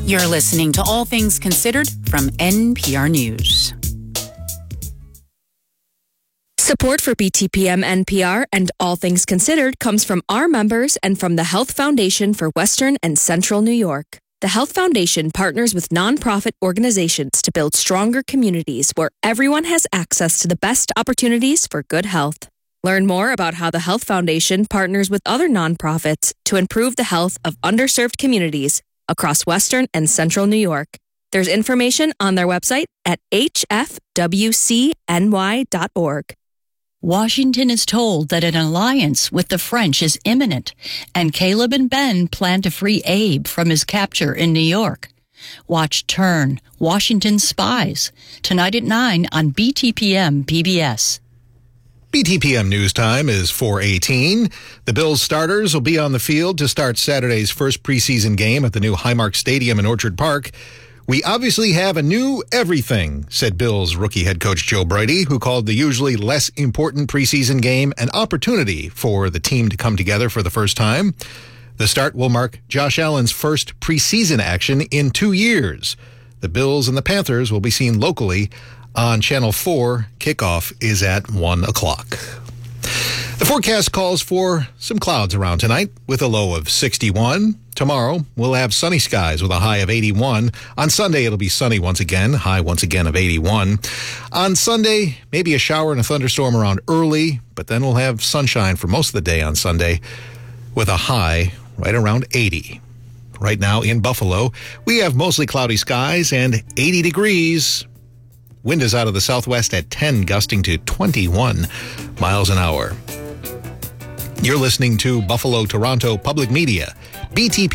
You're listening to All Things Considered from NPR News. Support for BTPM NPR and All Things Considered comes from our members and from the Health Foundation for Western and Central New York. The Health Foundation partners with nonprofit organizations to build stronger communities where everyone has access to the best opportunities for good health. Learn more about how the Health Foundation partners with other nonprofits to improve the health of underserved communities across Western and Central New York. There's information on their website at hfwcny.org. Washington is told that an alliance with the French is imminent, and Caleb and Ben plan to free Abe from his capture in New York. Watch Turn, Washington Spies, tonight at 9 on BTPM PBS. BTPM News Time is 4:18. The Bills starters will be on the field to start Saturday's first preseason game at the new Highmark Stadium in Orchard Park. We obviously have a new everything, said Bills rookie head coach Joe Brady, who called the usually less important preseason game an opportunity for the team to come together for the first time. The start will mark Josh Allen's first preseason action in 2 years. The Bills and the Panthers will be seen locally on Channel 4. Kickoff is at 1 o'clock. The forecast calls for some clouds around tonight with a low of 61. Tomorrow, we'll have sunny skies with a high of 81. On Sunday, it'll be sunny once again, high once again of 81. On Sunday, maybe a shower and a thunderstorm around early, but then we'll have sunshine for most of the day on Sunday with a high right around 80. Right now in Buffalo, we have mostly cloudy skies and 80 degrees. Wind is out of the southwest at 10, gusting to 21 miles an hour. You're listening to Buffalo Toronto Public Media, BTP.